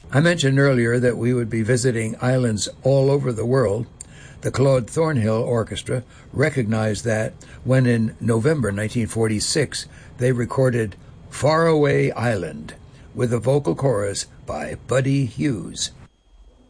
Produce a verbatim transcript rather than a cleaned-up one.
I mentioned earlier that we would be visiting islands all over the world. The Claude Thornhill Orchestra recognized that when in November nineteen forty-six they recorded Faraway Island with a vocal chorus by Buddy Hughes.